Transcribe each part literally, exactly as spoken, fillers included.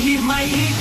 hit, my hit.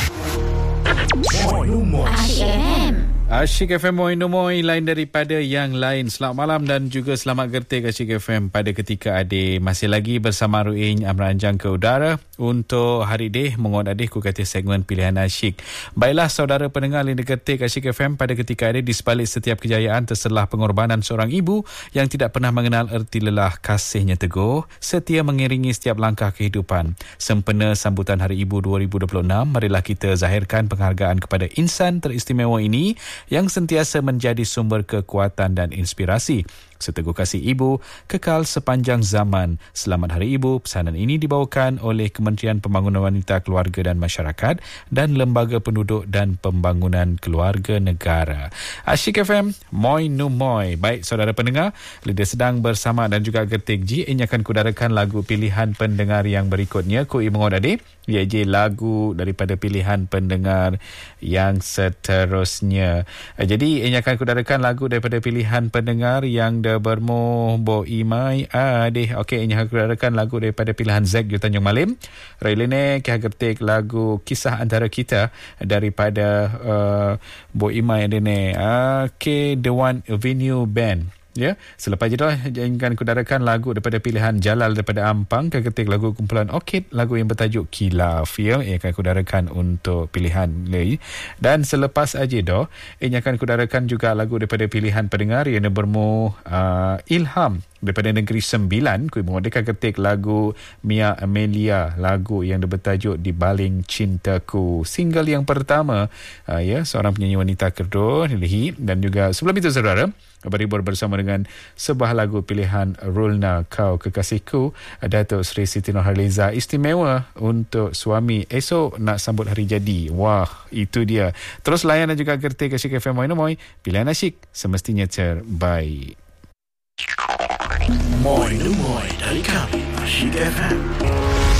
Moi Moi Asyik F M. Asyik F M Moi Moi, lain daripada yang lain. Selamat malam dan juga selamat gertik Asyik F M pada ketika adik. Masih lagi bersama Ruin Amranjang ke udara untuk hari deh mengot adik ku kata segmen pilihan asyik. Baiklah saudara pendengar lain gertik Asyik F M, pada ketika adik di sebalik setiap kejayaan terselah pengorbanan seorang ibu yang tidak pernah mengenal erti lelah, kasihnya teguh setia mengiringi setiap langkah kehidupan. Sempena sambutan Hari Ibu dua ribu dua puluh enam, marilah kita zahirkan penghargaan kepada insan teristimewa ini yang sentiasa menjadi sumber kekuatan dan inspirasi. Seteguh kasih ibu kekal sepanjang zaman. Selamat Hari Ibu. Pesanan ini dibawakan oleh Kementerian Pembangunan Wanita, Keluarga dan Masyarakat dan Lembaga Penduduk dan Pembangunan Keluarga Negara. Asyik F M, Moi Nu Moi. Baik saudara pendengar, Lidah sedang bersama dan juga Getik G. Ini akan kudarakan lagu pilihan pendengar yang berikutnya. Ku mengot adik, iaitu lagu daripada pilihan pendengar yang seterusnya. Jadi ini akan kudarakan lagu daripada pilihan pendengar yang bermu Bo Imai Adeh. Okey, ini aku dengarkan lagu daripada pilihan Zack di Tanjung Malim. Railene kita getik lagu Kisah Antara Kita daripada uh, Bo Imai Adene. Okey, The One Avenue Band. Ya, selepas itu jangan kudarakan lagu daripada pilihan Jalal daripada Ampang. Kita ketik lagu kumpulan Orchid, lagu yang bertajuk Kilaf. Ya, ia akan kudarakan untuk pilihan lagi. Dan selepas aja doh, ini akan kudarakan juga lagu daripada pilihan pendengar yang bermu uh, Ilham daripada Negeri Sembilan. Kui mengodekan ketik lagu Mia Amelia, lagu yang bertajuk Di Baling Cintaku, single yang pertama uh, ya, seorang penyanyi wanita Kedah Lehi. Dan juga sebelum itu saudara berhibur bersama dengan sebuah lagu pilihan Rulna Kau Kekasihku, Datuk Seri Siti Nurhaliza, istimewa untuk suami esok nak sambut hari jadi. Wah, itu dia. Terus layan dan juga gertik Asyik F M Moi Moi, pilihan asyik semestinya terbaik. Moi Moi dari kami Asyik F M.